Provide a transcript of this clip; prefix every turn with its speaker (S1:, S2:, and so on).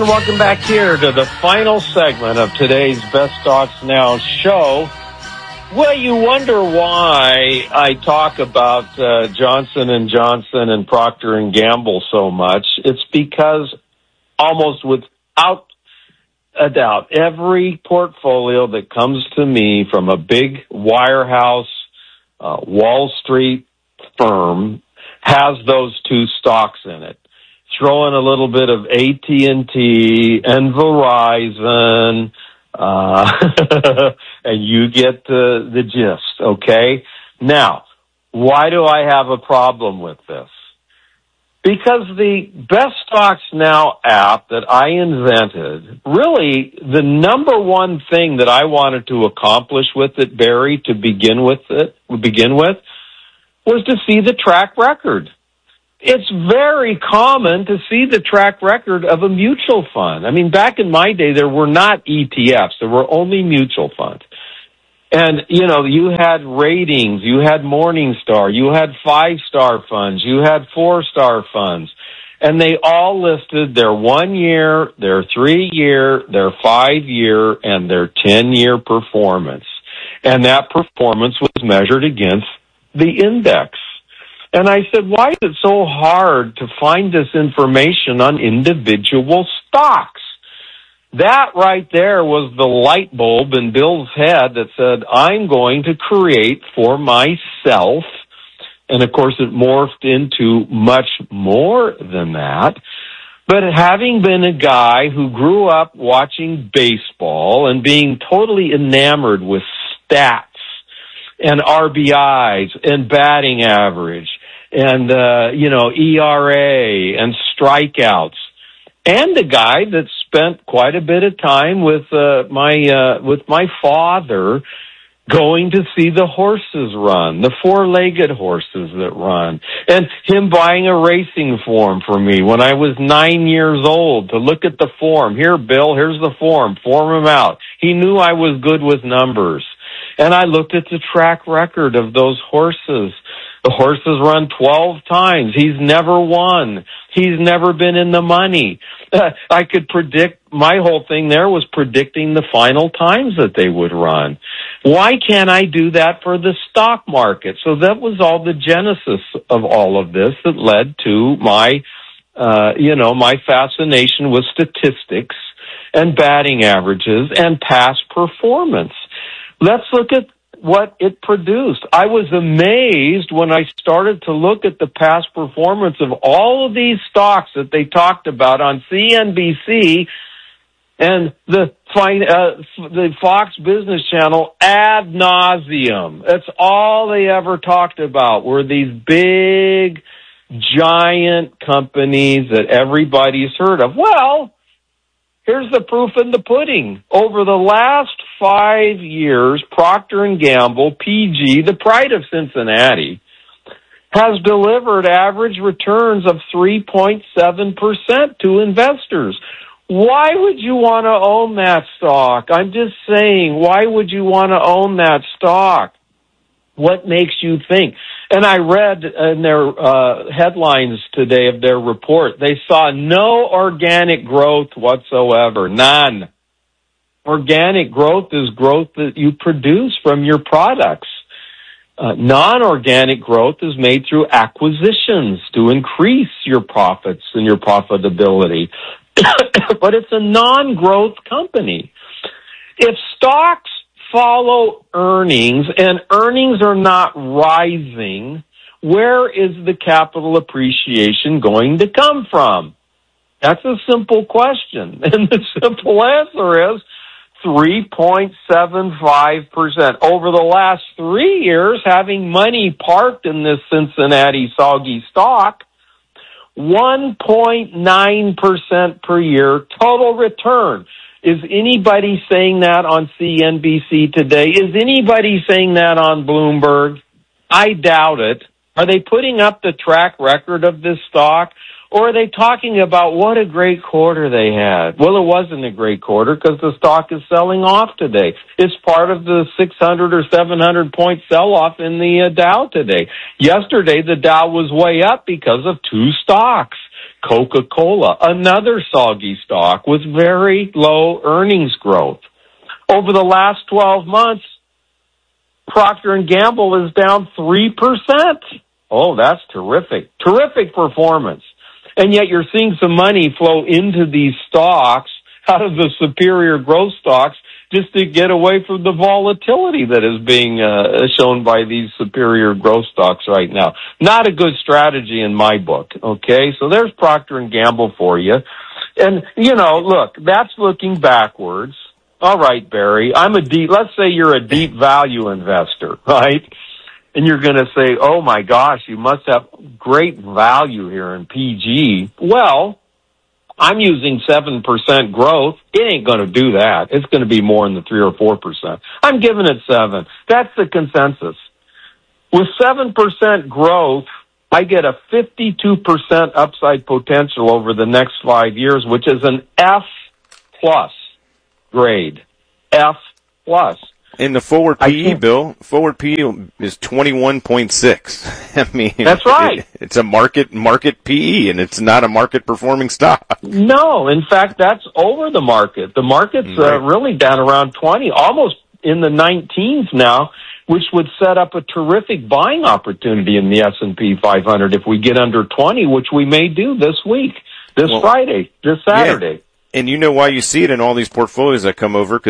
S1: and welcome back here to the final segment of today's Best Stocks Now show. Well, you wonder why I talk about Johnson & Johnson and Procter & Gamble so much. It's because almost without a doubt, every portfolio that comes to me from a big wirehouse, Wall Street firm has those two stocks in it. Throw in a little bit of AT&T and Verizon, and you get the gist, okay? Now, why do I have a problem with this? Because the Best Stocks Now app that I invented, really the number one thing that I wanted to accomplish with it, Barry, to begin with, was to see the track record. It's very common to see the track record of a mutual fund. I mean, back in my day, there were not ETFs. There were only mutual funds. And, you know, you had ratings, you had Morningstar, you had 5-star funds, you had 4-star funds. And they all listed their 1-year, their 3-year, their 5-year, and their 10-year performance. And that performance was measured against the index. And I said, why is it so hard to find this information on individual stocks? That right there was the light bulb in Bill's head that said, I'm going to create for myself. And of course it morphed into much more than that. But having been a guy who grew up watching baseball and being totally enamored with stats and RBIs and batting average, and, ERA and strikeouts, and a guy that spent quite a bit of time with my father going to see the horses run, the 4-legged horses that run, and him buying a racing form for me when I was 9 years old to look at the form. Here, Bill, here's the form him out. He knew I was good with numbers. And I looked at the track record of those horses. The horses run 12 times. He's never won. He's never been in the money. I could predict, my whole thing there was predicting the final times that they would run. Why can't I do that for the stock market? So that was all the genesis of all of this that led to my fascination with statistics and batting averages and past performance. Let's look at what it produced. I was amazed when I started to look at the past performance of all of these stocks that they talked about on CNBC and the Fox Business Channel ad nauseum. That's all they ever talked about were these big, giant companies that everybody's heard of. Well, here's the proof in the pudding. Over the last 5 years, Procter & Gamble, PG, the pride of Cincinnati, has delivered average returns of 3.7% to investors. Why would you want to own that stock? I'm just saying, why would you want to own that stock? What makes you think? And I read in their headlines today of their report, they saw no organic growth whatsoever, none. Organic growth is growth that you produce from your products. Non-organic growth is made through acquisitions to increase your profits and your profitability. But it's a non-growth company. If stocks follow earnings and earnings are not rising, where is the capital appreciation going to come from? That's a simple question. And the simple answer is 3.75%. Over the last 3 years, having money parked in this Cincinnati soggy stock, 1.9% per year total return. Is anybody saying that on CNBC today? Is anybody saying that on Bloomberg? I doubt it. Are they putting up the track record of this stock? Or are they talking about what a great quarter they had? Well, it wasn't a great quarter because the stock is selling off today. It's part of the 600 or 700 point sell-off in the Dow today. Yesterday, the Dow was way up because of two stocks. Coca-Cola, another soggy stock with very low earnings growth. Over the last 12 months, Procter & Gamble is down 3%. Oh, that's terrific. Terrific performance. And yet you're seeing some money flow into these stocks out of the superior growth stocks just to get away from the volatility that is being shown by these superior growth stocks right now. Not a good strategy in my book, okay? So there's Procter & Gamble for you. And, look, that's looking backwards. All right, Barry, let's say you're a deep value investor, right? And you're going to say, oh my gosh, you must have great value here in PG. Well, I'm using 7% growth. It ain't going to do that. It's going to be more in the 3 or 4%. I'm giving it 7. That's the consensus. With 7% growth, I get a 52% upside potential over the next 5 years, which is an F plus grade. F plus.
S2: In the forward PE, Bill, forward PE is 21.6. I mean,
S1: that's right.
S2: It's a market PE, and it's not a market performing stock.
S1: No, in fact, that's over the market. The market's really down around 20, almost in the 19s now, which would set up a terrific buying opportunity in the S&P 500 if we get under 20, which we may do this week, Friday, this Saturday.
S2: Yeah. And you know why you see it in all these portfolios that come over, 'cause